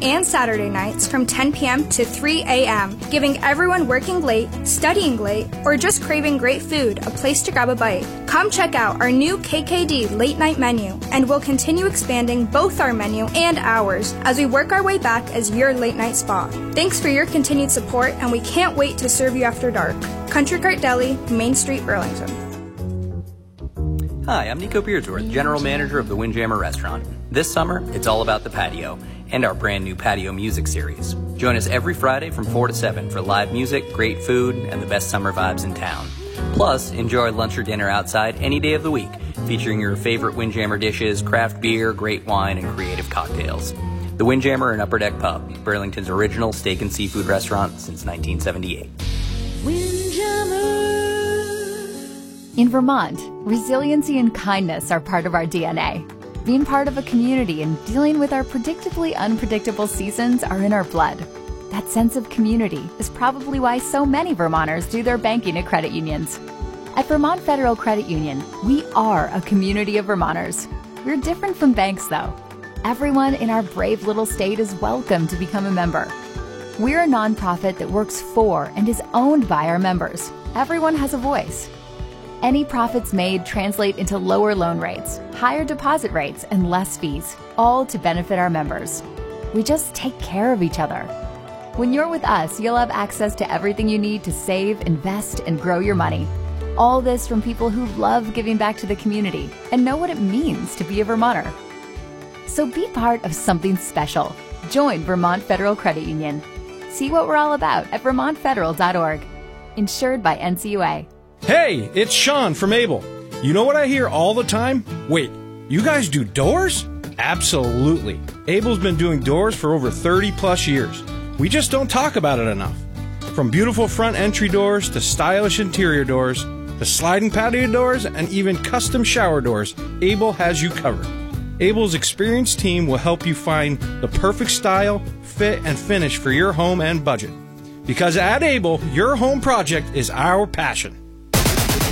and Saturday nights from 10 p.m. to 3 a.m., giving everyone working late, studying late, or just craving great food a place to grab a bite. Come check out our new KKD late night menu, and we'll continue expanding both our menu and hours as we work our way back as your late night spot. Thanks for your continued support, and we can't wait to serve you after dark. Country Cart Deli, Main Street, Burlington. Hi, I'm Nico Beardsworth, General Manager of the Windjammer Restaurant. This summer, it's all about the patio and our brand new patio music series. Join us every Friday from 4 to 7 for live music, great food, and the best summer vibes in town. Plus, enjoy lunch or dinner outside any day of the week, featuring your favorite Windjammer dishes, craft beer, great wine, and creative cocktails. The Windjammer and Upper Deck Pub, Burlington's original steak and seafood restaurant since 1978. Windjammer. In Vermont, resiliency and kindness are part of our DNA. Being part of a community and dealing with our predictably unpredictable seasons are in our blood. That sense of community is probably why so many Vermonters do their banking at credit unions. At Vermont Federal Credit Union, we are a community of Vermonters. We're different from banks, though. Everyone in our brave little state is welcome to become a member. We're a nonprofit that works for and is owned by our members. Everyone has a voice. Any profits made translate into lower loan rates, higher deposit rates, and less fees, all to benefit our members. We just take care of each other. When you're with us, you'll have access to everything you need to save, invest, and grow your money. All this from people who love giving back to the community and know what it means to be a Vermonter. So be part of something special. Join Vermont Federal Credit Union. See what we're all about at vermontfederal.org. Insured by NCUA. Hey, it's Sean from Able. You know what I hear all the time? Wait, you guys do doors? Absolutely. Able's been doing doors for over 30 plus years. We just don't talk about it enough. From beautiful front entry doors to stylish interior doors to sliding patio doors and even custom shower doors, Able has you covered. Able's experienced team will help you find the perfect style, fit, and finish for your home and budget. Because at Able, your home project is our passion.